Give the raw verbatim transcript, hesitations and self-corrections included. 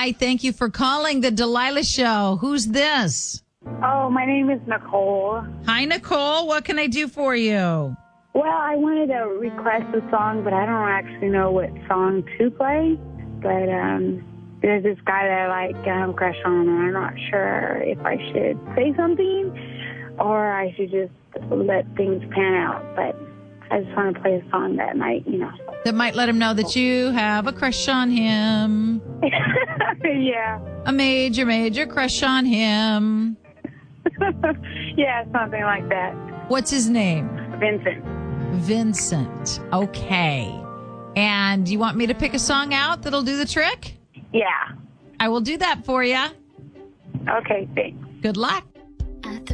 Hi, thank you for calling the Delilah Show. Who's this? Oh, my name is Nicole. Hi, Nicole. What can I do for you? Well, I wanted to request a song, but I don't actually know what song to play. But um, there's this guy that I like, um, crush on, and I'm not sure if I should say something or I should just let things pan out. But I just want to play a song that might, you know. That might let him know that you have a crush on him. Yeah. A major, major crush on him. Yeah, something like that. What's his name? Vincent. Vincent. Okay. And you want me to pick a song out that'll do the trick? Yeah. I will do that for you. Okay, thanks. Good luck.